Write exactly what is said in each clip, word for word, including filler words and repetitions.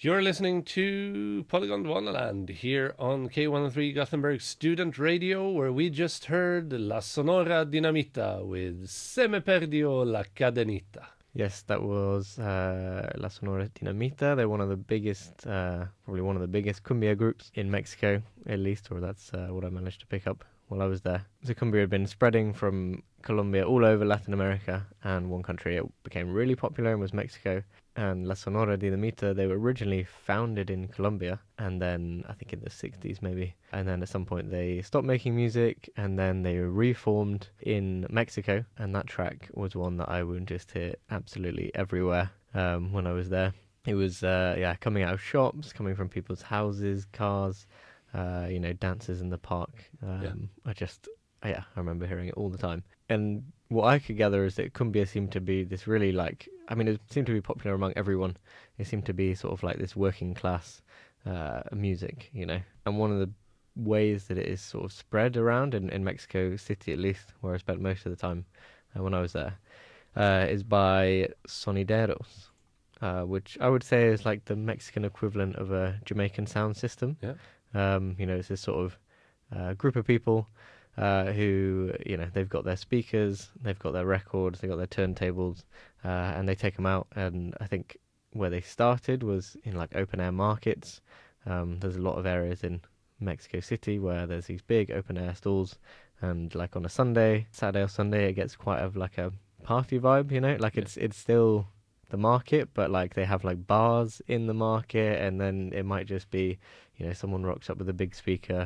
You're listening to Polygon Wonderland here on K one oh three Gothenburg Student Radio, where we just heard La Sonora Dinamita with Se me perdio la cadenita. Yes, that was uh, La Sonora Dinamita. They're one of the biggest, uh, probably one of the biggest cumbia groups in Mexico, at least, or that's uh, what I managed to pick up while I was there. So cumbia had been spreading from Colombia all over Latin America, and one country it became really popular and was Mexico. And La Sonora Dinamita, they were originally founded in Colombia, and then I think in the sixties maybe, and then at some point they stopped making music, and then they reformed in Mexico, and that track was one that I would just hear absolutely everywhere um, when I was there. It was, uh, yeah, coming out of shops, coming from people's houses, cars, uh, you know, dances in the park. Um, Yeah. I just, yeah, I remember hearing it all the time. And what I could gather is that cumbia seemed to be this really like, I mean, it seemed to be popular among everyone. It seemed to be sort of like this working class uh, music, you know. And one of the ways that it is sort of spread around in, in Mexico City, at least, where I spent most of the time uh, when I was there, uh, is by sonideros, uh, which I would say is like the Mexican equivalent of a Jamaican sound system. Yeah. Um, you know, it's this sort of uh, group of people uh, who, you know, they've got their speakers, they've got their records, they've got their turntables, uh, and they take them out. And I think where they started was in like open air markets. Um, there's a lot of areas in Mexico City where there's these big open air stalls, and like on a Sunday, Saturday or Sunday, it gets quite of like a party vibe, you know, like Yeah. it's it's still the market, but like they have like bars in the market, and then it might just be, you know, someone rocks up with a big speaker,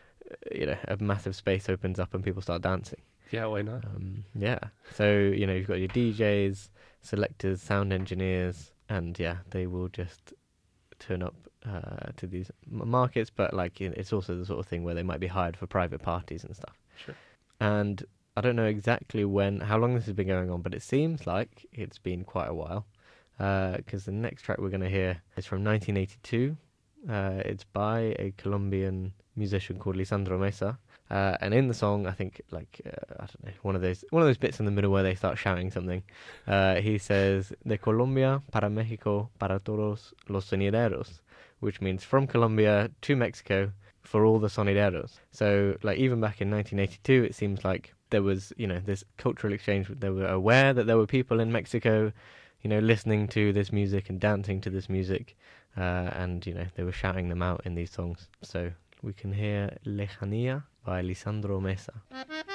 you know, a massive space opens up and people start dancing. Yeah, why not? Um, yeah. So, you know, you've got your D Js, selectors, sound engineers, and yeah, they will just turn up uh, to these m- markets, but like you know, it's also the sort of thing where they might be hired for private parties and stuff. Sure. And I don't know exactly when, how long this has been going on, but it seems like it's been quite a while. Because uh, the next track we're going to hear is from nineteen eighty-two. Uh, it's by a Colombian musician called Lisandro Mesa, uh, and in the song, I think like uh, I don't know, one of those one of those bits in the middle where they start shouting something. Uh, he says "De Colombia para México para todos los sonideros," which means from Colombia to Mexico for all the sonideros. So, like even back in nineteen eighty-two, it seems like there was you know this cultural exchange. They were aware that there were people in Mexico, you know, listening to this music and dancing to this music, uh, and, you know, they were shouting them out in these songs. So we can hear Lejanía by Lisandro Mesa.